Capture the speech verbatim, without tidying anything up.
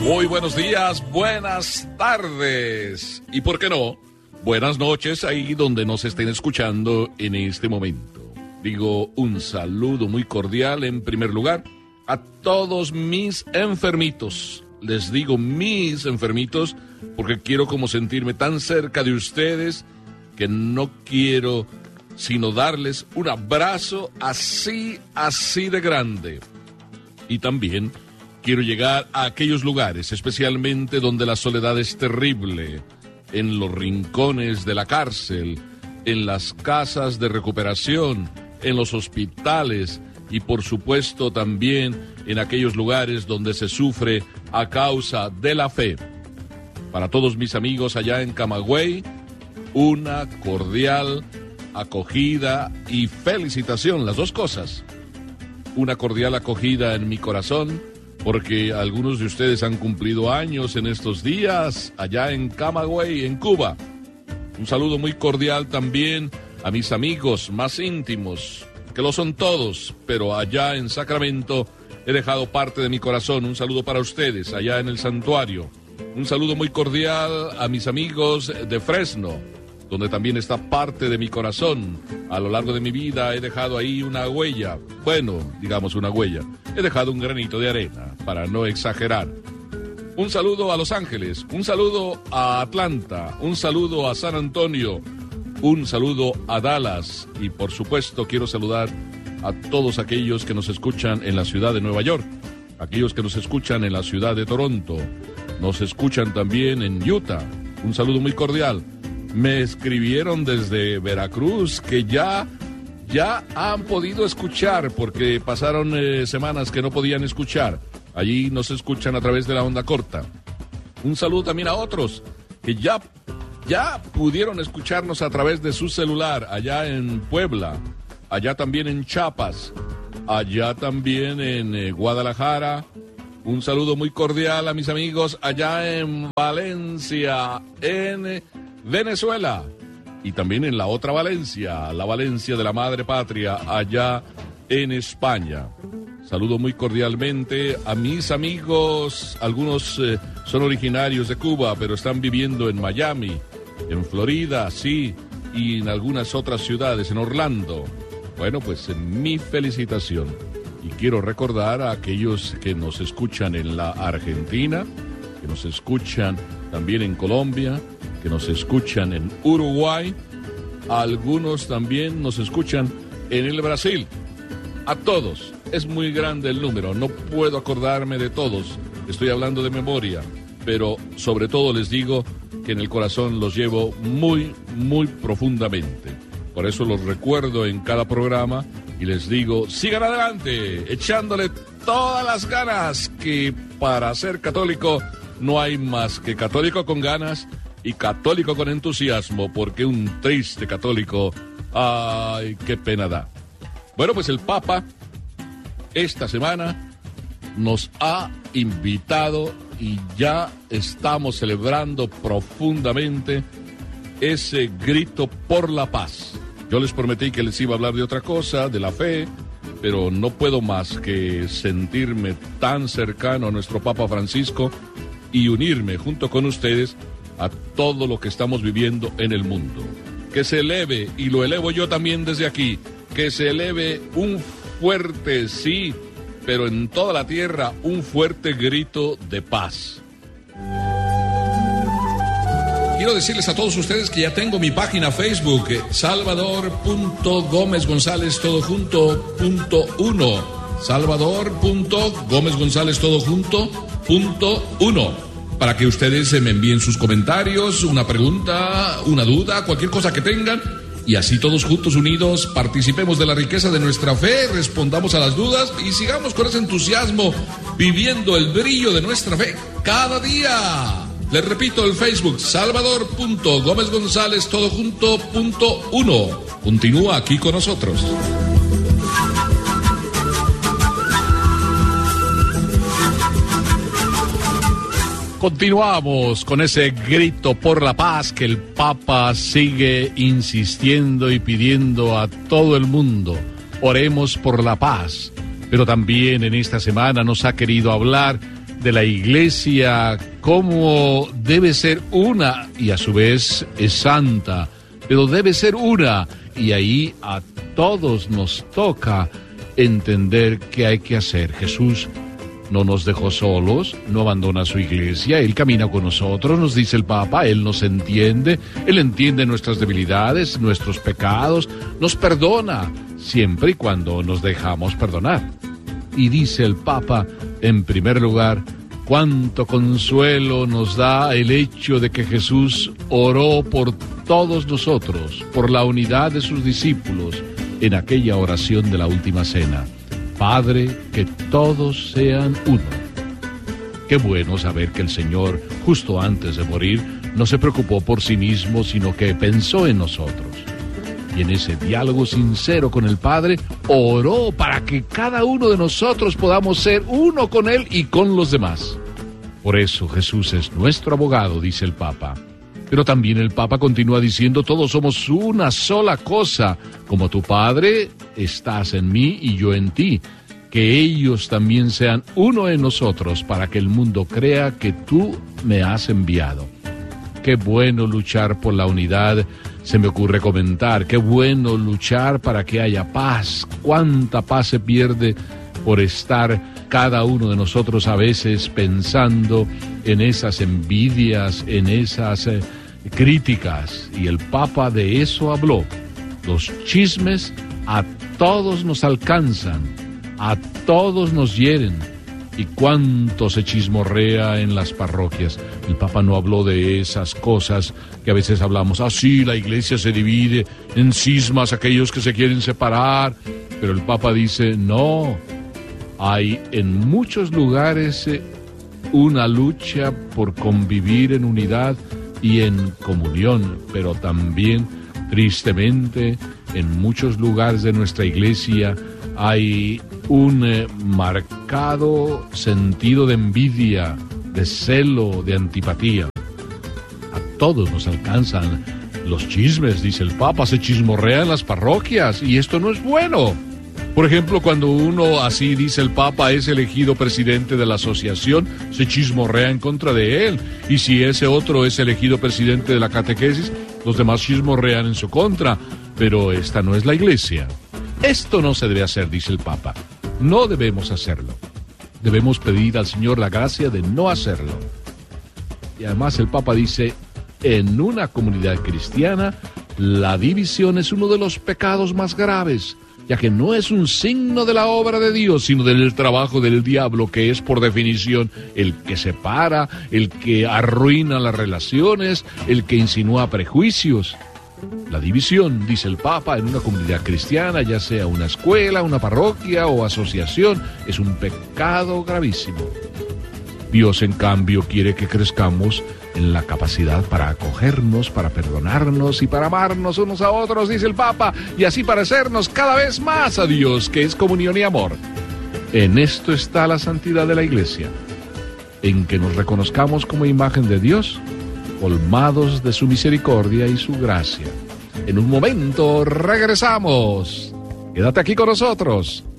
Muy buenos días, buenas tardes y, ¿por qué no?, buenas noches ahí donde nos estén escuchando en este momento. Digo un saludo muy cordial en primer lugar a todos mis enfermitos. Les digo mis enfermitos porque quiero como sentirme tan cerca de ustedes que no quiero sino darles un abrazo así, así de grande. Y también quiero llegar a aquellos lugares, especialmente donde la soledad es terrible, en los rincones de la cárcel, en las casas de recuperación, en los hospitales y por supuesto también en aquellos lugares donde se sufre a causa de la fe. Para todos mis amigos allá en Camagüey, una cordial acogida y felicitación, las dos cosas. Una cordial acogida en mi corazón, porque algunos de ustedes han cumplido años en estos días allá en Camagüey, en Cuba. Un saludo muy cordial también a mis amigos más íntimos, que lo son todos, pero allá en Sacramento he dejado parte de mi corazón. Un saludo para ustedes allá en el santuario. Un saludo muy cordial a mis amigos de Fresno, donde también está parte de mi corazón. A lo largo de mi vida he dejado ahí una huella, bueno, digamos una huella. He dejado un granito de arena, para no exagerar. Un saludo a Los Ángeles, un saludo a Atlanta, un saludo a San Antonio, un saludo a Dallas y por supuesto quiero saludar a todos aquellos que nos escuchan en la ciudad de Nueva York, aquellos que nos escuchan en la ciudad de Toronto, nos escuchan también en Utah. Un saludo muy cordial. Me escribieron desde Veracruz que ya, ya han podido escuchar porque pasaron eh, semanas que no podían escuchar. Allí nos escuchan a través de la onda corta. Un saludo también a otros que ya, ya pudieron escucharnos a través de su celular allá en Puebla, allá también en Chiapas, allá también en eh, Guadalajara. Un saludo muy cordial a mis amigos allá en Valencia, en Venezuela, y también en la otra Valencia, la Valencia de la Madre Patria, allá en España. Saludo muy cordialmente a mis amigos, algunos eh, son originarios de Cuba, pero están viviendo en Miami, en Florida, sí, y en algunas otras ciudades, en Orlando. Bueno, pues en mi felicitación. Y quiero recordar a aquellos que nos escuchan en la Argentina, que nos escuchan también en Colombia, que nos escuchan en Uruguay, algunos también nos escuchan en el Brasil. A todos, es muy grande el número, no puedo acordarme de todos, estoy hablando de memoria, pero sobre todo les digo que en el corazón los llevo muy, muy profundamente. Por eso los recuerdo en cada programa y les digo, sigan adelante, echándole todas las ganas, que para ser católico no hay más que católico con ganas y católico con entusiasmo, porque un triste católico, ay, qué pena da. Bueno, pues el Papa esta semana nos ha invitado y ya estamos celebrando profundamente ese grito por la paz. Yo les prometí que les iba a hablar de otra cosa, de la fe, pero no puedo más que sentirme tan cercano a nuestro Papa Francisco y unirme junto con ustedes a todo lo que estamos viviendo en el mundo. Que se eleve, y lo elevo yo también desde aquí, que se eleve un fuerte, sí, pero en toda la tierra, un fuerte grito de paz. Quiero decirles a todos ustedes que ya tengo mi página Facebook, Salvador punto Gómez González todo junto punto uno. Salvador punto Gómez González todo junto punto uno. Para que ustedes me envíen sus comentarios, una pregunta, una duda, cualquier cosa que tengan, y así todos juntos unidos participemos de la riqueza de nuestra fe, respondamos a las dudas y sigamos con ese entusiasmo viviendo el brillo de nuestra fe cada día. Les repito, el Facebook, Salvador punto Gómez González todo junto punto uno. Continúa aquí con nosotros. Continuamos con ese grito por la paz que el Papa sigue insistiendo y pidiendo a todo el mundo. Oremos por la paz. Pero también en esta semana nos ha querido hablar de la iglesia, cómo debe ser una y a su vez es santa, pero debe ser una y ahí a todos nos toca entender qué hay que hacer. Jesús no nos dejó solos, no abandona su iglesia, Él camina con nosotros, nos dice el Papa, Él nos entiende, Él entiende nuestras debilidades, nuestros pecados, nos perdona, siempre y cuando nos dejamos perdonar. Y dice el Papa, en primer lugar, cuánto consuelo nos da el hecho de que Jesús oró por todos nosotros, por la unidad de sus discípulos, en aquella oración de la última cena. Padre, que todos sean uno. Qué bueno saber que el Señor, justo antes de morir, no se preocupó por sí mismo, sino que pensó en nosotros. Y en ese diálogo sincero con el Padre, oró para que cada uno de nosotros podamos ser uno con Él y con los demás. Por eso Jesús es nuestro abogado, dice el Papa. Pero también el Papa continúa diciendo, todos somos una sola cosa, como tu Padre estás en mí y yo en ti, que ellos también sean uno en nosotros para que el mundo crea que tú me has enviado. Qué bueno luchar por la unidad, se me ocurre comentar, qué bueno luchar para que haya paz, cuánta paz se pierde por estar cada uno de nosotros a veces pensando en esas envidias, en esas eh, críticas, y el Papa de eso habló. Los chismes a todos nos alcanzan, a todos nos hieren, y cuánto se chismorrea en las parroquias. El Papa no habló de esas cosas que a veces hablamos, ah sí, la iglesia se divide en cismas, aquellos que se quieren separar, pero el Papa dice, no, hay en muchos lugares eh, una lucha por convivir en unidad y en comunión, pero también, tristemente, en muchos lugares de nuestra iglesia hay un eh, marcado sentido de envidia, de celo, de antipatía. A todos nos alcanzan los chismes, dice el Papa, se chismorrea en las parroquias y esto no es bueno. Por ejemplo, cuando uno, así dice el Papa, es elegido presidente de la asociación, se chismorrea en contra de él. Y si ese otro es elegido presidente de la catequesis, los demás chismorrean en su contra. Pero esta no es la iglesia. Esto no se debe hacer, dice el Papa. No debemos hacerlo. Debemos pedir al Señor la gracia de no hacerlo. Y además el Papa dice, en una comunidad cristiana, la división es uno de los pecados más graves, ya que no es un signo de la obra de Dios, sino del trabajo del diablo, que es por definición el que separa, el que arruina las relaciones, el que insinúa prejuicios. La división, dice el Papa, en una comunidad cristiana, ya sea una escuela, una parroquia o asociación, es un pecado gravísimo. Dios, en cambio, quiere que crezcamos en la capacidad para acogernos, para perdonarnos y para amarnos unos a otros, dice el Papa, y así parecernos cada vez más a Dios, que es comunión y amor. En esto está la santidad de la Iglesia, en que nos reconozcamos como imagen de Dios, colmados de su misericordia y su gracia. En un momento regresamos. Quédate aquí con nosotros.